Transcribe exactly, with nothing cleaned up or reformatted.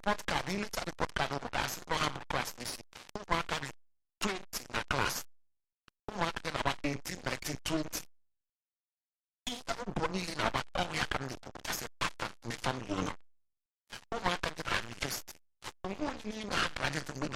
report card, the later report card of us don't have class this year. Ụmụaka dị twenty na class. Ụmụaka dị about eighteen, nineteen, twenty. Ihe ụgwọ niile na about ọnwụ ya ka m na-ekwupụtasị pattern in the family ụlọ. Ụmụaka dị na university. Ụmụ onye n'ime ha graduate mgbe